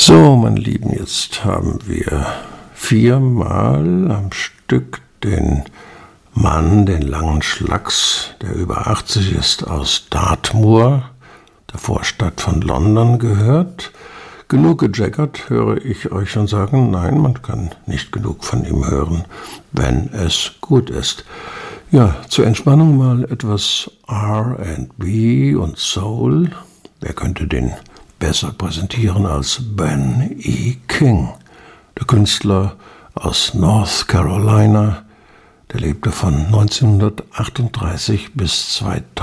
So, meine Lieben, jetzt haben wir 4-mal am Stück den Mann, den langen Schlacks, der über 80 ist, aus Dartmoor, der Vorstadt von London, gehört. Genug gejaggert, höre ich euch schon sagen. Nein, man kann nicht genug von ihm hören, wenn es gut ist. Ja, zur Entspannung mal etwas R&B und Soul. Wer könnte den besser präsentieren als Ben E. King, der Künstler aus North Carolina, der lebte von 1938 bis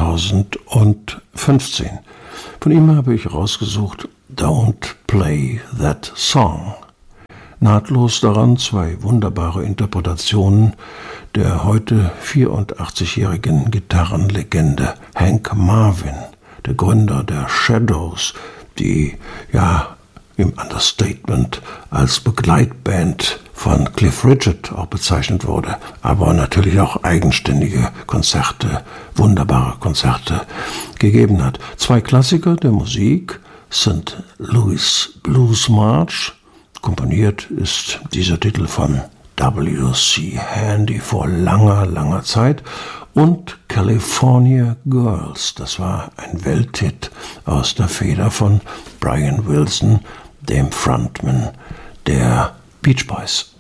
2015. Von ihm habe ich rausgesucht Don't Play That Song. Nahtlos daran 2 wunderbare Interpretationen der heute 84-jährigen Gitarrenlegende Hank Marvin, der Gründer der Shadows, die im Understatement als Begleitband von Cliff Richard auch bezeichnet wurde, aber natürlich auch eigenständige Konzerte, wunderbare Konzerte gegeben hat. 2 Klassiker der Musik, St. Louis Blues March, komponiert ist dieser Titel von W.C. Handy vor langer, langer Zeit, und California Girls, das war ein Welthit aus der Feder von Brian Wilson, dem Frontman der Beach Boys.